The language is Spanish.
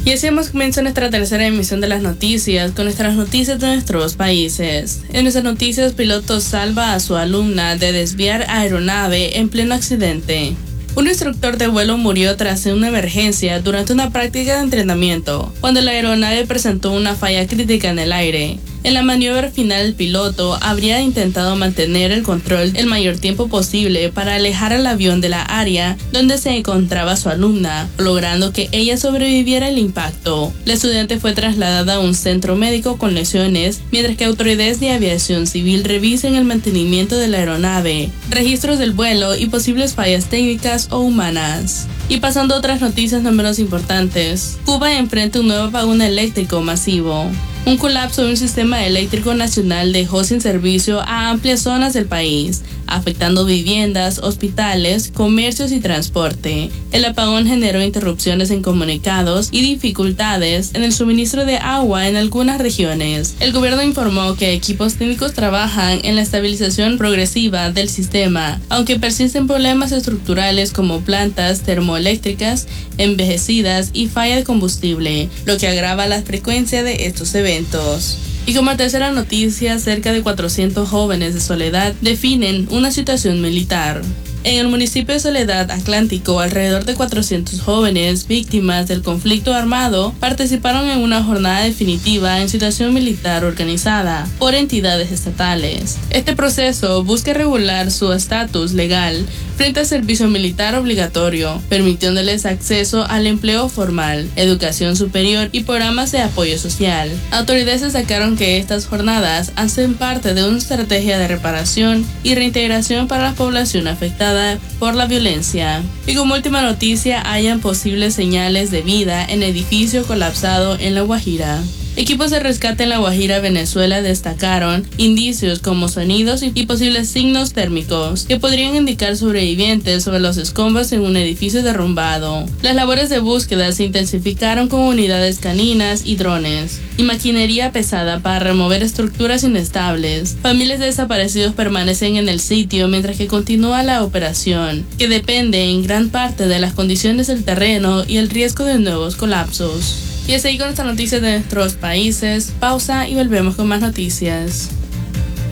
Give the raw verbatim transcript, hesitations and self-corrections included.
Y así hemos comenzado nuestra tercera emisión de las noticias, con nuestras noticias de nuestros países. En nuestras noticias, piloto salva a su alumna de desviar aeronave en pleno accidente. Un instructor de vuelo murió tras una emergencia durante una práctica de entrenamiento, cuando la aeronave presentó una falla crítica en el aire. En la maniobra final, el piloto habría intentado mantener el control el mayor tiempo posible para alejar al avión de la área donde se encontraba su alumna, logrando que ella sobreviviera al impacto. La estudiante fue trasladada a un centro médico con lesiones, mientras que autoridades de aviación civil revisen el mantenimiento de la aeronave, registros del vuelo y posibles fallas técnicas o humanas. Y pasando a otras noticias no menos importantes, Cuba enfrenta un nuevo apagón eléctrico masivo. Un colapso de un sistema eléctrico nacional dejó sin servicio a amplias zonas del país, afectando viviendas, hospitales, comercios y transporte. El apagón generó interrupciones en comunicados y dificultades en el suministro de agua en algunas regiones. El gobierno informó que equipos técnicos trabajan en la estabilización progresiva del sistema, aunque persisten problemas estructurales como plantas termoeléctricas envejecidas y falla de combustible, lo que agrava la frecuencia de estos eventos. Y como tercera noticia, cerca de cuatrocientos jóvenes de Soledad definen una situación militar. En el municipio de Soledad Atlántico, alrededor de cuatrocientos jóvenes víctimas del conflicto armado participaron en una jornada definitiva en situación militar organizada por entidades estatales. Este proceso busca regular su estatus legal frente al servicio militar obligatorio, permitiéndoles acceso al empleo formal, educación superior y programas de apoyo social. Autoridades destacaron que estas jornadas hacen parte de una estrategia de reparación y reintegración para la población afectada por la violencia. Y como última noticia, hayan posibles señales de vida en edificio colapsado en La Guajira. Equipos de rescate en La Guajira, Venezuela, destacaron indicios como sonidos y posibles signos térmicos que podrían indicar sobrevivientes sobre los escombros en un edificio derrumbado. Las labores de búsqueda se intensificaron con unidades caninas y drones y maquinaria pesada para remover estructuras inestables. Familias de desaparecidos permanecen en el sitio mientras que continúa la operación, que depende en gran parte de las condiciones del terreno y el riesgo de nuevos colapsos. Y así con estas noticias de nuestros países. Pausa y volvemos con más noticias.